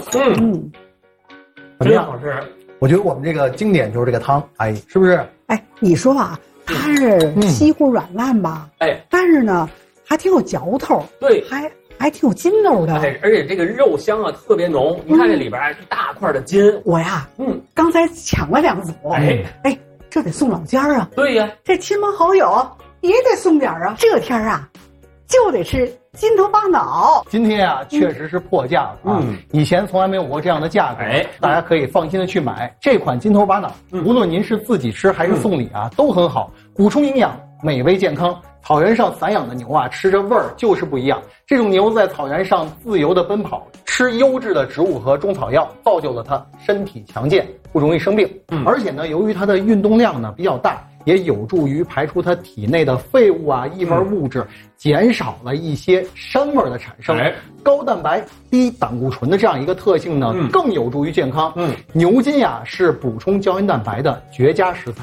怎么样？好吃。我觉得我们这个经典就是这个汤，哎，是不是？ 哎，你说啊，它是稀乎软烂吧？ 哎， 但是呢，还挺有嚼头， 对， 还挺有筋道的。 哎，而且这个肉香啊特别浓，你看这里边一大块的筋。 我呀，刚才抢了2组，哎，这得送老家啊。 对呀， 这亲朋好友也得送点啊。这天啊，就得吃金头巴脑。 今天啊，确实是破价了啊！以前从来没有过这样的价格，大家可以放心的去买这款金头巴脑。无论您是自己吃还是送礼啊，都很好，补充营养，美味健康。草原上散养的牛啊，吃着味儿就是不一样。这种牛在草原上自由的奔跑，吃优质的植物和中草药，造就了它身体强健，不容易生病。而且呢，由于它的运动量呢比较大，也有助于排出它体内的废物啊、异味物质，减少了一些膻味的产生。高蛋白、低胆固醇的这样一个特性呢，更有助于健康。牛筋呀是补充胶原蛋白的绝佳食材。